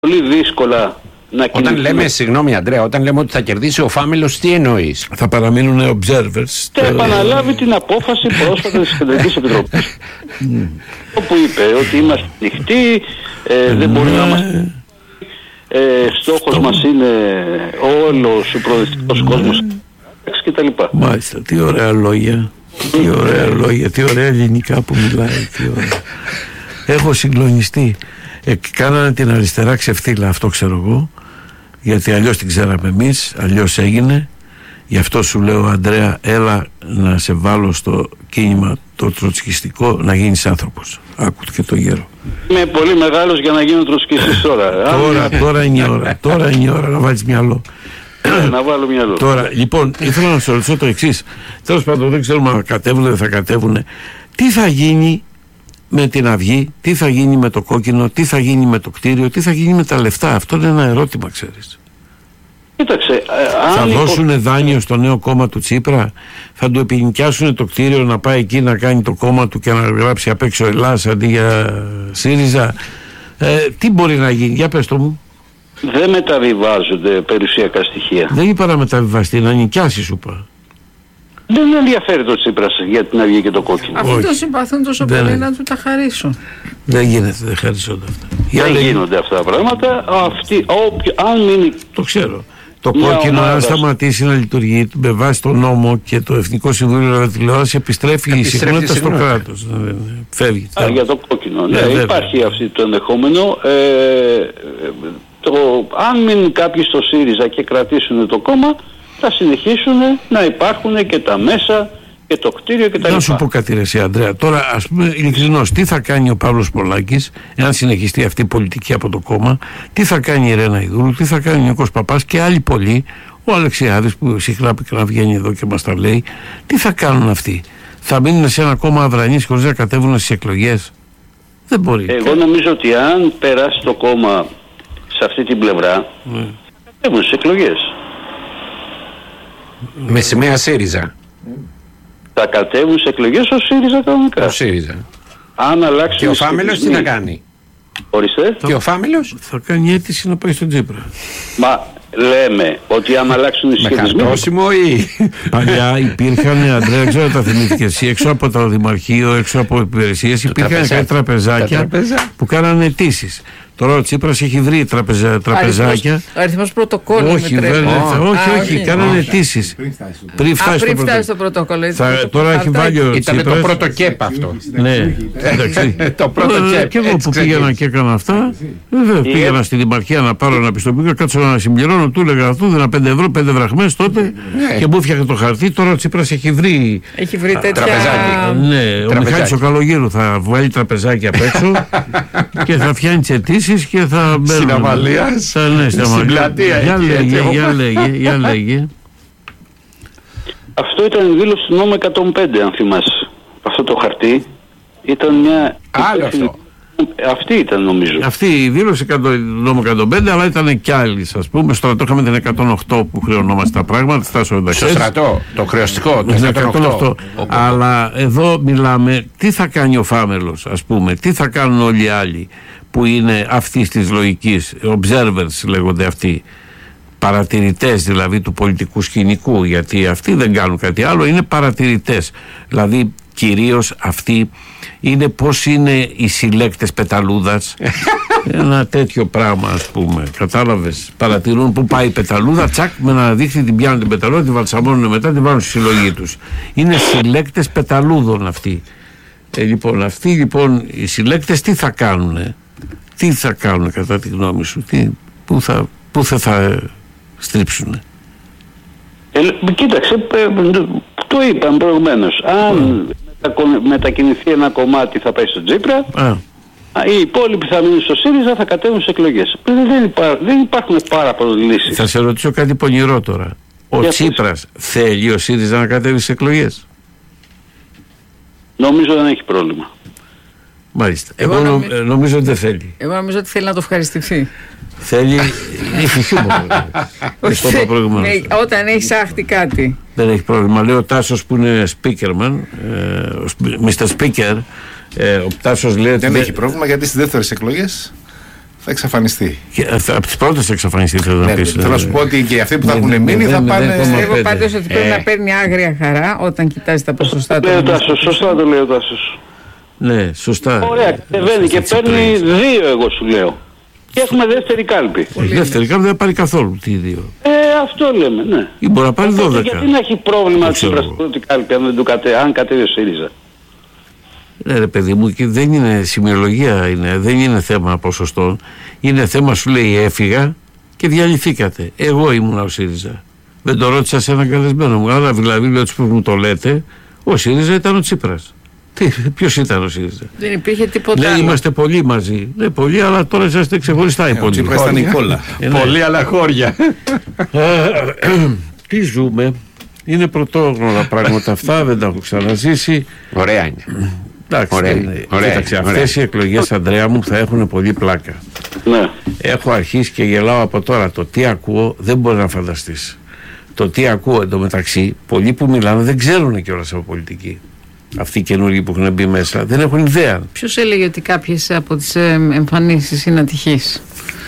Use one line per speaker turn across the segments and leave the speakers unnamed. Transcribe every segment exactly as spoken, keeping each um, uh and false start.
πολύ δύσκολα να κινηθούν.
Όταν λέμε, συγγνώμη Αντρέα, όταν λέμε ότι θα κερδίσει ο Φάμελος, τι εννοείς?
Θα παραμείνουν observers.
Και επαναλάβει την απόφαση πρόσφατα της Κεντρικής Επιτροπής. Όπου είπε ότι είμαστε ανοιχτοί, ε, δεν μπορεί να είμαστε. Ε, στόχος μας είναι όλος ο προοδευτικός κόσμος και τα λοιπά.
Μάλιστα, τι ωραία λόγια. Τι ωραία λόγια, τι ωραία ελληνικά που μιλάει. Τι ωραία. Έχω συγκλονιστεί. Ε, κάνανε την αριστερά ξεφτύλα, αυτό ξέρω εγώ, γιατί αλλιώς την ξέραμε εμείς, αλλιώς έγινε. Γι' αυτό σου λέω, Αντρέα, έλα να σε βάλω στο κίνημα το τροτσκιστικό, να γίνεις άνθρωπος. Άκου και το γέρο.
Είμαι πολύ μεγάλος για να γίνω τροτσκιστής τώρα.
Τώρα, τώρα είναι η ώρα, τώρα είναι η ώρα να βάλεις μυαλό.
Να βάλω μυαλό.
Τώρα, λοιπόν, ήθελα να σου ρωτήσω το εξής. Τέλος πάντων, δεν ξέρουμε αν κατέβουν, δεν θα κατέβουν. Τι θα γίνει με την Αυγή, τι θα γίνει με το κόκκινο, τι θα γίνει με το κτίριο, τι θα γίνει με τα λεφτά? Αυτό είναι ένα ερώτημα, ξέρεις.
Κοίταξε, ε,
θα
αν
δώσουν
υπο...
δάνειο στο νέο κόμμα του Τσίπρα, θα του επινοικιάσουν το κτίριο να πάει εκεί να κάνει το κόμμα του και να γράψει απ' έξω Ελλάς αντί για ΣΥΡΙΖΑ. Ε, τι μπορεί να γίνει, για πες το μου.
Δεν μεταβιβάζονται περιουσιακά στοιχεία.
Δεν είπα να μεταβιβαστεί, να νοικιάσει, σου είπα.
Δεν ενδιαφέρει το Τσίπρας για την Αυγή και το κόκκινο.
Αυτοί το συμπαθούν τόσο
δεν
πολύ
είναι.
να του τα χαρίσουν.
Δεν γίνεται, δεν χαρισόνται αυτά.
Δεν λέει... γίνονται αυτά τα πράγματα. Αυτοί, όποιο, αν μείνει...
Το ξέρω. Το
μια
κόκκινο,
ομάδα...
αν σταματήσει να λειτουργεί με βάση τον νόμο και το Εθνικό Συμβούλιο Ραδιοτηλεόραση, επιστρέφει η συχνότητα στο κράτος. Φεύγει.
Α, για το κόκκινο. Ναι,
ναι,
υπάρχει αυτό το ενδεχόμενο. Ε, το, αν μείνουν κάποιοι στο ΣΥΡΙΖΑ και κρατήσουν το κόμμα, θα συνεχίσουν να υπάρχουν και τα μέσα και το κτίριο και τα λοιπά.
Να σου πω κάτι, ρε εσύ, Αντρέα. Τώρα, ας πούμε, ειλικρινώς, τι θα κάνει ο Παύλος Πολάκης, εάν συνεχιστεί αυτή η πολιτική από το κόμμα, τι θα κάνει η Ρένα Ιδούρου, τι θα κάνει ο Νίκος Παπάς και άλλοι πολλοί, ο Αλεξιάδης που συχνά να βγαίνει εδώ και μας τα λέει, τι θα κάνουν αυτοί? Θα μείνουν σε ένα κόμμα αδρανής χωρίς να κατέβουν στις εκλογές? Δεν μπορεί.
Εγώ νομίζω ότι αν περάσει το κόμμα σε αυτή την πλευρά, ναι, θα κατέβουν στις εκλογές.
Με σημαία ΣΥΡΙΖΑ.
Θα κατέβουν σε εκλογές ο ΣΥΡΙΖΑ κανονικά.
Ο ΣΥΡΙΖΑ.
Αν αλλάξει.
Και ο Φάμελος τι να κάνει?
Ορίστε.
Και ο Φάμελος
θα κάνει αίτηση να πάει στον Τσίπρα.
Μα λέμε ότι αν αλλάξουν οι σχετισμοί.
Με χαρτόσημο ή.
Παλιά υπήρχαν, Αντρέα, δεν ξέρω αν τα θυμήθηκες εσύ, έξω από το Δημαρχείο, έξω από υπηρεσίες, υπήρχαν κάτι τραπεζάκια που κάνανε αιτήσεις. Τώρα ο Τσίπρας έχει βρει τραπεζα, τραπεζάκια.
Αριθμός πρωτοκόλλου.
Όχι, βέβαια, oh. όχι, όχι, όχι, κάνανε αιτήσεις.
Πριν φτάσει στο, πρωτο... στο πρωτόκολλο.
Θα, τώρα έχει βάλει ο
Ήταν
Τσίπρας.
Το πρώτο κέπ αυτό.
Ναι, εντάξει.
Το πρώτο κέπ.
Και εγώ που πήγαινα και έκανα αυτά, βέβαια πήγαινα στη Δημαρχία να πάρω ένα πιστοποιητικό, κάτσω να συμπληρώνω, του έλεγα αυτό, δίνα πέντε ευρώ, πέντε δραχμές τότε και μου έφτιαχνε το χαρτί. Τώρα ο Τσίπρας έχει βρει.
Έχει βρει τέτοια.
Τραπεζάκι.
Ναι, ο Μιχάλης ο Καλογύρου θα βγάλει τραπεζάκι απ' έξω και θα φτιάνει τις αιτήσεις και θα μπαίνουν.
Στην Αμαλίας,
ναι, στην
πλατεία.
Για λέγε, για λέγε, για λέγε.
Αυτό ήταν η δήλωση του νόμου εκατόν πέντε, αν θυμάσαι. Αυτό το χαρτί ήταν μια...
Άλλο αυτό.
Αυτή ήταν, νομίζω.
Αυτή η δήλωση του νόμου εκατόν πέντε, αλλά ήταν κι άλλοι, ας πούμε. Στο στρατό είχαμε την εκατόν οκτώ που χρεωνόμαστε τα πράγματα.
Στο στρατό, το χρεωστικό, το εκατόν οκτώ.
Αλλά εδώ μιλάμε, τι θα κάνει ο Φάμελος, ας πούμε, τι θα κάνουν όλοι οι άλλοι που είναι αυτής της λογικής, observers λέγονται αυτοί, παρατηρητές δηλαδή του πολιτικού σκηνικού, γιατί αυτοί δεν κάνουν κάτι άλλο, είναι παρατηρητές. Δηλαδή κυρίως αυτοί είναι πώς είναι οι συλλέκτες πεταλούδας, ένα τέτοιο πράγμα, ας πούμε, κατάλαβες, παρατηρούν που πάει η πεταλούδα, τσακ, με ένα δίχτυ την πιάνουν την πεταλούδα, την βαλσαμώνουν μετά, την βάλουν στη συλλογή τους. Είναι συλλέκτες πεταλούδων αυτοί. Ε, λοιπόν, αυτοί λοιπόν οι συλλέκτες τι θα κάνουνε? Τι θα κάνουν κατά τη γνώμη σου? Τι, πού θα, πού θα, θα στρίψουνε?
Ε, κοίταξε, το είπαμε προηγουμένως. Αν mm. μετακινηθεί ένα κομμάτι θα πάει στο Τσίπρα, ah. οι υπόλοιποι θα μείνουν στο ΣΥΡΙΖΑ, θα κατέβουν σε εκλογές. Δεν, υπά, δεν υπάρχουν πάρα πολλές λύσεις.
Θα σε ρωτήσω κάτι πονηρό τώρα. Ο Για Τσίπρας πες. Θέλει ο ΣΥΡΙΖΑ να κατέβει σε εκλογές?
Νομίζω δεν έχει πρόβλημα.
Μάλιστα. Εγώ, Εγώ νομι... νομίζω, νομίζω ότι δεν θέλει.
Εγώ νομίζω ότι θέλει να το ευχαριστηθεί.
Θέλει. Έχει χιούμορ.
Όταν έχει άχτη κάτι.
Δεν έχει πρόβλημα. Λέει ο Τάσος που είναι speakerman, μίστερ Speaker, ο Τάσος λέει ότι.
Δεν έχει πρόβλημα γιατί στις δεύτερες εκλογές θα εξαφανιστεί.
Από τις πρώτες θα εξαφανιστεί, θέλω να πεις.
Θέλω να σου πω ότι και αυτοί που θα έχουν μείνει θα πάνε.
Πιστεύω πάντως ότι πρέπει να παίρνει άγρια χαρά όταν κοιτάζει τα ποσοστά του.
Λέει ο Τάσος, σωστά το λέει ο Τάσος.
Ναι, σωστά.
Ωραία, κατεβαίνει και παίρνει δύο, εγώ σου λέω. Και έχουμε δεύτερη κάλπη.
Δεύτερη κάλπη δεν πάρει καθόλου τι δύο.
Ε, αυτό λέμε, ναι.
Ή μπορεί να πάρει δώδεκα.
Γιατί να έχει πρόβλημα στην πρώτη κάλπη αν, δεν του κατε, αν κατέβει ο ΣΥΡΙΖΑ.
Ναι ρε παιδί μου, και δεν είναι σημειολογία, είναι, δεν είναι θέμα ποσοστών. Είναι θέμα, σου λέει, έφυγα και διαλυθήκατε. Εγώ ήμουνα ο ΣΥΡΙΖΑ. Δεν το ρώτησα σε έναν καλεσμένο μου. Άρα δηλαδή λέω που μου το λέτε, ο ΣΥΡΙΖΑ ήταν ο Τσίπρας. Ποιος ήταν ο ΣΥΡΙΖΑ?
Δεν υπήρχε τίποτα.
Ναι, είμαστε πολλοί μαζί. Ναι, πολλοί, αλλά τώρα είσαστε ξεχωριστά οι πολλοί.
Ο Τσίπρας ήταν η κόλλα.
Πολλοί, αλλά χώρια.
Τι ζούμε? Είναι πρωτόγνωρα πράγματα αυτά, δεν τα έχω ξαναζήσει.
Ωραία είναι.
Εντάξει,
ωραία,
είναι.
ωραία,
Κοίταξε,
ωραία.
αυτές οι εκλογές, Ανδρέα μου, θα έχουν πολύ πλάκα.
Ναι.
Έχω αρχίσει και γελάω από τώρα. Το τι ακούω δεν μπορεί να φανταστείς. Το τι ακούω εντωμεταξύ, πολλοί που μιλάνε δεν ξέρουν κιόλας από πολιτική. Αυτοί οι καινούργοι που έχουν μπει μέσα δεν έχουν ιδέα.
Ποιος έλεγε ότι κάποιες από τις ε, εμφανίσεις είναι ατυχείς?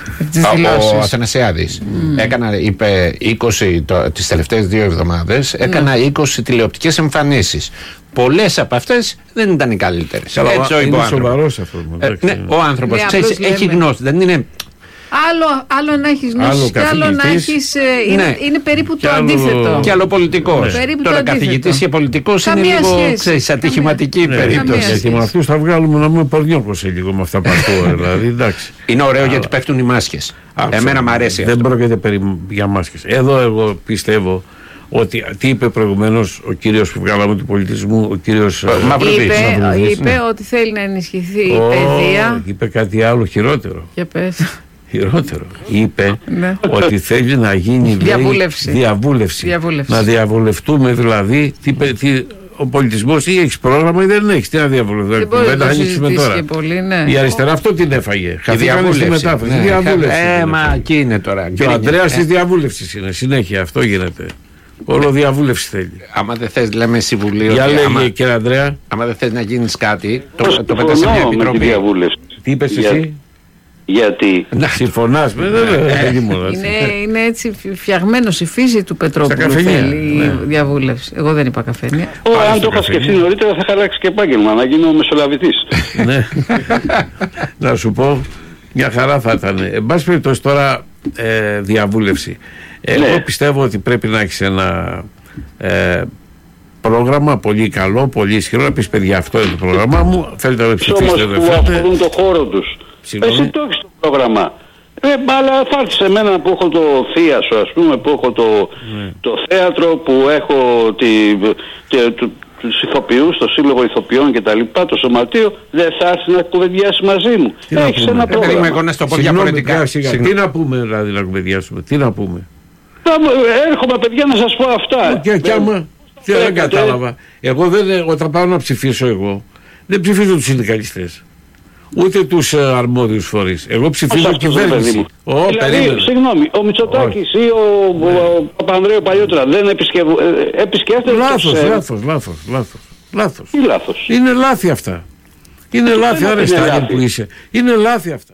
Ο Αθανασιάδης mm. έκανα, είπε είκοσι το, τις τελευταίες δύο εβδομάδες έκανα mm. είκοσι τηλεοπτικές εμφανίσεις. Πολλές από αυτές δεν ήταν οι καλύτερες.
Καλά,
έτσι ο
είναι σοβαρός αυτό.
Ε, ναι, ο άνθρωπος
ναι,
ξέρεις, έχει γνώση, δεν είναι.
Άλλο, άλλο να έχεις γνώση και άλλο να έχεις. Ε, είναι,
ναι.
είναι περίπου
και
το
άλλο,
αντίθετο.
Και άλλο πολιτικός.
Ναι.
Τώρα καθηγητής και πολιτικός είναι
Καμία
λίγο
σχέση.
ξέρεις, ατυχηματική
Καμία.
περίπτωση.
Γιατί με αυτούς θα βγάλουμε να μην παρδιώκω σε λίγο με αυτά που ακούω. Δηλαδή, εντάξει.
Είναι ωραίο γιατί πέφτουν οι μάσκες. Εμένα μου αρέσει
δεν
αυτό.
Δεν πρόκειται περί, για μάσκες. Εδώ εγώ πιστεύω ότι τι είπε προηγουμένως ο κύριος που βγάλαμε του πολιτισμού, ο κύριος
Μαυρουδής.
Είπε,
Μαυρουδής,
είπε
ναι.
ότι θέλει να ενισχυθεί η
oh,
παιδεία.
Είπε κάτι άλλο χειρότερο.
Για πες.
Χειρότερο. Είπε
ναι.
ότι θέλει να γίνει
διαβούλευση.
Λέει, διαβούλευση.
διαβούλευση.
Να διαβουλευτούμε δηλαδή τι, τι, ο πολιτισμός ή έχεις πρόγραμμα ή δεν έχεις. Τι να διαβουλευτούμε.
Δεν μπορεί να το συζητήσει και πολύ, ναι.
Η αριστερά αυτό την έφαγε.
Χαθήκανε στη
μετάφραση.
Ναι.
Διαβούλευση.
Ε, μα εκεί είναι τώρα.
Και ο Ανδρέας της διαβούλευσης είναι. Συνέχεια αυτό γίνεται. Όλο διαβούλευση θέλει.
Άμα δεν θες, λέμε συμβουλίο.
Για λέγε,
άμα,
κύριε Ανδρέα.
άμα δεν θες να γίνεις κάτι, το, το πετάς σε μια επιτροπή.
Τι είπες
Για...
εσύ?
Γιατί.
Να συμφωνάς με
είναι, είναι έτσι φτιαγμένος η φύση του Πετρόπουλου. Θέλει ναι. διαβούλευση. Εγώ δεν είπα καφένεια.
Ω, αν το είχα σκεφτεί νωρίτερα θα χαράξει και επάγγελμα να γίνω μεσολαβητής.
Ναι. Να σου πω, μια χαρά θα ήταν. Εν πάση περιπτώσει τώρα ε, διαβούλευση. Εγώ ναι. πιστεύω ότι πρέπει να έχεις ένα ε, πρόγραμμα πολύ καλό, πολύ ισχυρό. Να πεις παιδιά, αυτό είναι το πρόγραμμά μου. Θέλετε να ψηφίσετε.
Όμως που αφορούν το χώρο τους. Εσύ το έχεις το πρόγραμμα. Ε, αλλά θα έρθει σε μένα που έχω το θίασο, ας πούμε, που έχω το, mm. το θέατρο, που έχω τη, τη, τη, τους ηθοποιούς, το σύλλογο ηθοποιών και τα λοιπά, το σωματείο, δεν θα έρθει να κουβεντιάσει μαζί μου.
Τι
έχεις ένα
ε,
πρόγραμμα.
Εγώ να στο πω διαφορετικά.
Τι να πούμε δηλαδή να κουβεντιάσουμε, τι να πούμε.
Έρχομαι παιδιά να σας πω αυτά.
Και, και άμα, και δεν κατάλαβα. Εγώ δεν, όταν πάω να ψηφίσω εγώ, δεν ψηφίζω τους συνδικαλιστές. Ούτε τους uh, αρμόδιους φορείς. Εγώ ψηφίζω κυβέρνηση.
Oh, δηλαδή, συγγνώμη, ο Μητσοτάκης ή ο, ναι. ο Παπανδρέου παλιότερα δεν επισκευ... επισκέφτεται.
Λάθος, τους, λάθος, λάθος, λάθος, λάθος.
Τι λάθος?
Είναι λάθη αυτά. Είναι λάθη, άρα Στάλιν που είσαι. Είναι λάθη αυτά.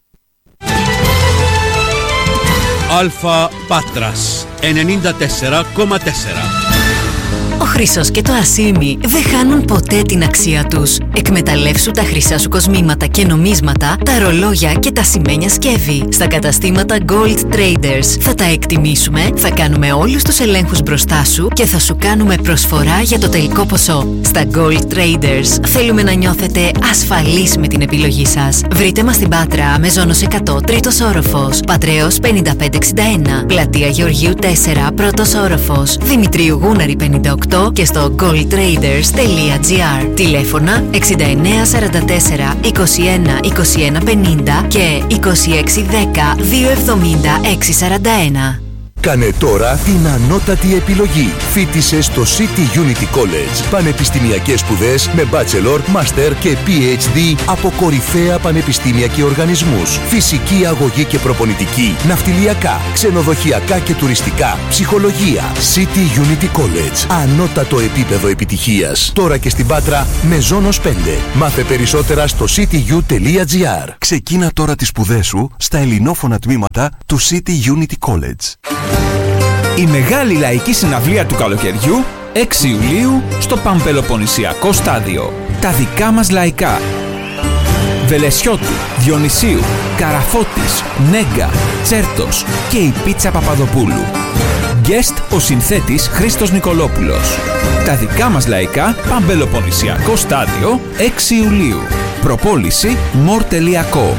Αλφα Πάτρας ενενήντα τέσσερα κόμμα τέσσερα.
Ο χρυσός και το ασίμι δεν χάνουν ποτέ την αξία τους. Εκμεταλλεύσου τα χρυσά σου κοσμήματα και νομίσματα, τα ρολόγια και τα σημαίνια σκεύη. Στα καταστήματα Gold Traders θα τα εκτιμήσουμε, θα κάνουμε όλους τους ελέγχους μπροστά σου και θα σου κάνουμε προσφορά για το τελικό ποσό. Στα Gold Traders θέλουμε να νιώθετε ασφαλείς με την επιλογή σας. Βρείτε μας στην Πάτρα, Μεζόνος εκατό, τρίτος όροφος, Πατρέως πενήντα πέντε εξήντα ένα, Πλατεία Γεωργίου τέσσερα, πρώτος όροφος, Δημητρίου Γούναρη πενήντα οκτώ και στο gold traders τελεία gr. Τηλέφωνα εξήντα εννέα σαράντα τέσσερα είκοσι ένα είκοσι ένα πενήντα και είκοσι έξι δέκα δύο εβδομήντα έξι σαράντα ένα.
Κάνε τώρα την ανώτατη επιλογή. Φοίτησε στο City Unity College. Πανεπιστημιακές σπουδές με Bachelor, Master και πι έιτς ντι από κορυφαία πανεπιστήμια και οργανισμούς. Φυσική αγωγή και προπονητική, ναυτιλιακά, ξενοδοχειακά και τουριστικά, ψυχολογία. City Unity College. Ανώτατο επίπεδο επιτυχίας. Τώρα και στην Πάτρα με Ζώνος πέντε. Μάθε περισσότερα στο σίτι γιου τελεία τζι άρ.
Ξεκίνα τώρα τις σπουδές σου στα ελληνόφωνα τμήματα του City Unity College.
Η μεγάλη λαϊκή συναυλία του καλοκαιριού έξι Ιουλίου στο Παμπελοποννησιακό Στάδιο. Τα δικά μας λαϊκά. Βελεσιώτου, Διονυσίου, Καραφώτης, Νέγκα, Τσέρτος και η Πίτσα Παπαδοπούλου. Guest ο συνθέτης Χρήστος Νικολόπουλος. Τα δικά μας λαϊκά, Παμπελοποννησιακό Στάδιο, έξι Ιουλίου. Προπόληση μορ τελεία κομ.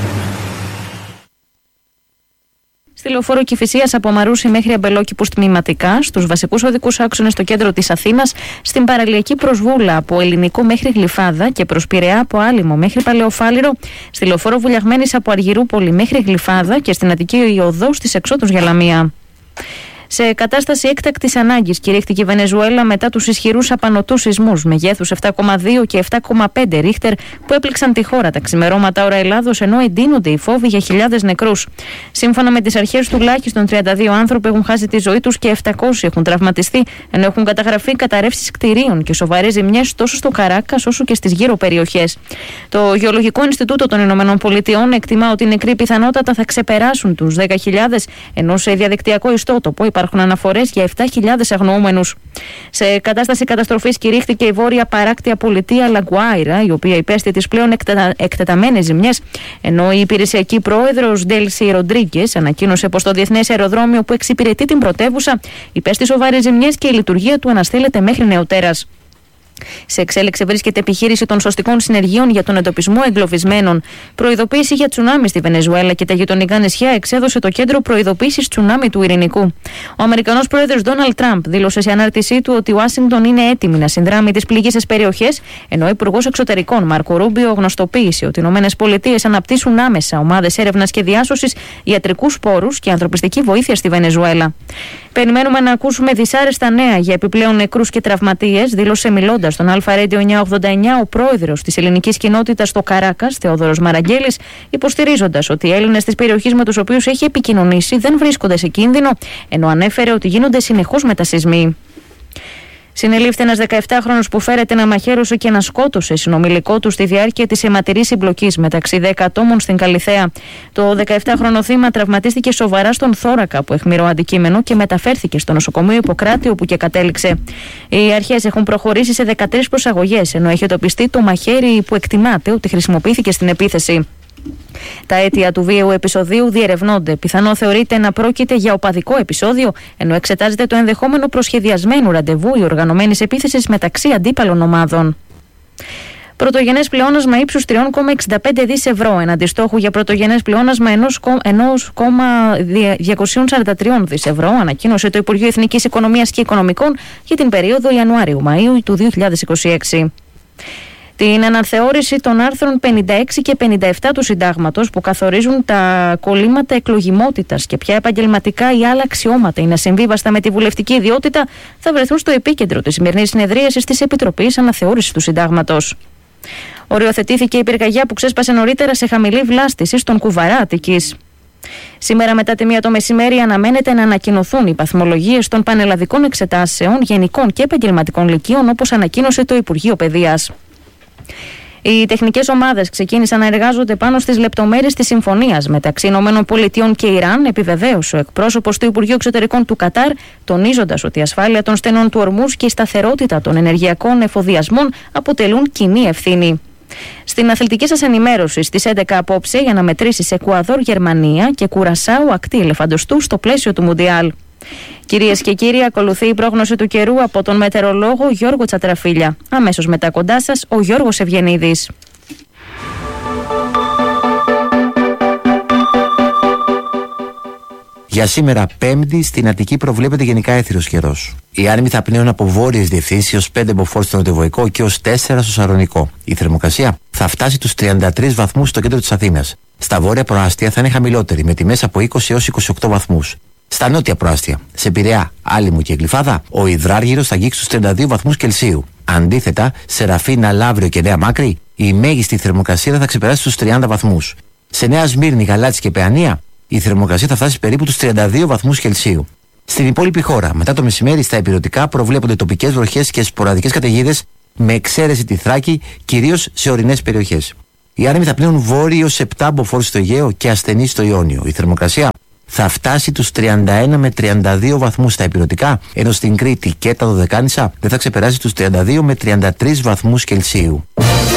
Στη λεωφόρο Κηφισίας από Μαρούσι μέχρι Αμπελόκηπους τμηματικά, στους βασικούς οδικούς άξονες στο κέντρο της Αθήνας, στην παραλιακή προς Βούλα από Ελληνικό μέχρι Γλυφάδα και προς Πειραιά από Άλυμο μέχρι Παλαιοφάλιρο, στη λεωφόρο Βουλιαγμένης από Αργυρούπολη μέχρι Γλυφάδα και στην Αττική οδό στις εξόδους για Λαμία. Σε κατάσταση έκτακτης ανάγκης κηρύχθηκε η Βενεζουέλα μετά τους ισχυρούς απανωτούς σεισμούς μεγέθους επτά κόμμα δύο και επτά κόμμα πέντε ρίχτερ που έπληξαν τη χώρα τα ξημερώματα ώρα Ελλάδος, ενώ εντείνονται οι φόβοι για χιλιάδες νεκρούς. Σύμφωνα με τις αρχές, τουλάχιστον τριάντα δύο άνθρωποι έχουν χάσει τη ζωή τους και επτακόσιοι έχουν τραυματιστεί, ενώ έχουν καταγραφεί καταρρεύσεις κτηρίων και σοβαρές ζημιές τόσο στο Καράκας όσο και στις γύρω περιοχές. Το Γεωλογικό Ινστιτούτο των Ηνωμένων Πολιτειών εκτιμά ότι οι νεκροί πιθανότατα θα ξεπεράσουν τους δέκα χιλιάδες, ενώ σε διαδικτυακό ιστότοπο υπάρχουν αναφορές για επτά χιλιάδες αγνοούμενους. Σε κατάσταση καταστροφής κηρύχθηκε η βόρεια παράκτια πολιτεία Λαγκουάιρα, η οποία υπέστη τις πλέον εκτετα... εκτεταμένες ζημιές, ενώ η υπηρεσιακή πρόεδρος Ντέλσι Ροντρίγκες ανακοίνωσε πως το διεθνές αεροδρόμιο που εξυπηρετεί την πρωτεύουσα υπέστη σοβαρές ζημιές και η λειτουργία του αναστέλλεται μέχρι νεοτέρας. Σε εξέλιξη βρίσκεται επιχείρηση των σωστικών συνεργείων για τον εντοπισμό εγκλωβισμένων. Προειδοποίηση για τσουνάμι στη Βενεζουέλα και τα γειτονικά νησιά εξέδωσε το Κέντρο Προειδοποίησης Τσουνάμι του Ειρηνικού. Ο Αμερικανός πρόεδρος Ντόναλντ Τραμπ δήλωσε σε ανάρτησή του ότι η Ουάσιγκτον είναι έτοιμη να συνδράμει τις πληγείσες περιοχές, ενώ ο Υπουργός Εξωτερικών Μάρκο Ρούμπιο γνωστοποίησε ότι οι ΗΠΑ αναπτύσσουν άμεσα ομάδες έρευνας και διάσωσης, ιατρικούς πόρους και ανθρωπιστική βοήθεια στη Βενεζουέλα. Περιμένουμε να ακούσουμε δυσάρεστα νέα για επιπλέον νεκρούς και τραυματίες, δήλωσε μιλώντας στον Αλφα Radio εννιακόσια ογδόντα εννιά ο πρόεδρος της ελληνικής κοινότητας στο Καράκας, Θεόδωρος Μαραγκέλης, υποστηρίζοντας ότι οι Έλληνες της περιοχής με τους οποίους έχει επικοινωνήσει δεν βρίσκονται σε κίνδυνο, ενώ ανέφερε ότι γίνονται συνεχώς μετασυσμοί. Συνελήφθη ένας δεκαεπτάχρονος που φέρεται να μαχαίρωσε και να σκότωσε συνομιλικό του στη διάρκεια της αιματηρής συμπλοκής μεταξύ δέκα ατόμων στην Καλιθέα. Το δεκαεπτάχρονο θύμα τραυματίστηκε σοβαρά στον θώρακα από αιχμηρό αντικείμενο και μεταφέρθηκε στο νοσοκομείο Ιπποκράτη, όπου και κατέληξε. Οι αρχές έχουν προχωρήσει σε δεκατρείς προσαγωγές, ενώ έχει εντοπιστεί το μαχαίρι που εκτιμάται ότι χρησιμοποιήθηκε στην επίθεση. Τα αίτια του βίαιου επεισοδίου διερευνώνται. Πιθανό θεωρείται να πρόκειται για οπαδικό επεισόδιο, ενώ εξετάζεται το ενδεχόμενο προσχεδιασμένου ραντεβού ή οργανωμένης επίθεσης μεταξύ αντίπαλων ομάδων. Πρωτογενές πλεόνασμα ύψους τρία κόμμα εξήντα πέντε δισεκατομμύρια ευρώ εναντί στόχου για πρωτογενές πλεόνασμα ένα κόμμα διακόσια σαράντα τρία δισεκατομμύρια ευρώ, ανακοίνωσε το Υπουργείο Εθνικής Οικονομίας και Οικονομικών για την περίοδο Ιανουάριου-Μαΐου του δύο χιλιάδες είκοσι έξι. Την αναθεώρηση των άρθρων πενήντα έξι και πενήντα επτά του Συντάγματος που καθορίζουν τα κολλήματα εκλογιμότητας και ποια επαγγελματικά ή άλλα αξιώματα είναι ασυμβίβαστα με τη βουλευτική ιδιότητα θα βρεθούν στο επίκεντρο της σημερινής συνεδρίασης της Επιτροπής Αναθεώρησης του Συντάγματος. Οριοθετήθηκε η πυρκαγιά που ξέσπασε νωρίτερα σε χαμηλή βλάστηση στον Κουβαρά Αττικής. Σήμερα μετά τη μία το μεσημέρι αναμένεται να ανακοινωθούν οι βαθμολογίες των πανελλαδικών εξετάσεων γενικών και επαγγελματικών λυκείων, όπως ανακοίνωσε το Υπουργείο Παιδείας. Οι τεχνικές ομάδες ξεκίνησαν να εργάζονται πάνω στις λεπτομέρειες της συμφωνίας μεταξύ ΗΠΑ και Ιράν, επιβεβαίωσε ο εκπρόσωπος του Υπουργείου Εξωτερικών του Κατάρ, τονίζοντας ότι η ασφάλεια των στενών του Ορμούζ και η σταθερότητα των ενεργειακών εφοδιασμών αποτελούν κοινή ευθύνη. Στην αθλητική σας ενημέρωση στις έντεκα απόψε για να μετρήσεις Εκουαδόρ, Γερμανία και Κουρασάου ακτή ελεφαντοστού στο πλαίσιο του Μουντιάλ. Κυρίες και κύριοι, ακολουθεί η πρόγνωση του καιρού από τον μετεωρολόγο Γιώργο Τσατραφίλια. Αμέσως μετά κοντά σας ο Γιώργος Ευγενίδης.
Για σήμερα, Πέμπτη, στην Αττική προβλέπεται γενικά έθριος καιρός. Οι άνεμοι θα πνέουν από βόρειες διευθύνσεις έως πέντε μποφόρ στο νοτιοβοϊκό και έως τέσσερα στο Σαρονικό. Η θερμοκρασία θα φτάσει τους τριάντα τρεις βαθμούς στο κέντρο της Αθήνας. Στα βόρεια προάστια θα είναι χαμηλότερη, με τιμές από είκοσι έως είκοσι οκτώ βαθμούς. Στα νότια προάστια, σε Πειραιά, Άλυμο και Γλυφάδα, ο υδράργυρος θα αγγίξει στους τριάντα δύο βαθμούς Κελσίου. Αντίθετα, σε Ραφίνα, Λαύριο και Νέα Μάκρη, η μέγιστη θερμοκρασία δεν θα ξεπεράσει τους τριάντα βαθμούς. Σε Νέα Σμύρνη, Γαλάτσι και Παιανία, η θερμοκρασία θα φτάσει περίπου τους τριάντα δύο βαθμούς Κελσίου. Στην υπόλοιπη χώρα, μετά το μεσημέρι στα ηπειρωτικά προβλέπονται τοπικές βροχές και σποραδικές καταιγίδες, με εξαίρεση τη Θράκη, κυρίως σε ορεινές περιοχές. Οι άνεμοι θα πνέουν βόρειος επτά μποφόρ στο Αιγαίο και ασθενείς στο Ιόνιο. Η θερμοκρασία θα φτάσει τους τριάντα ένα με τριάντα δύο βαθμούς στα ηπειρωτικά, ενώ στην Κρήτη και τα Δωδεκάνησα δεν θα ξεπεράσει τους τριάντα δύο με τριάντα τρεις βαθμούς Κελσίου.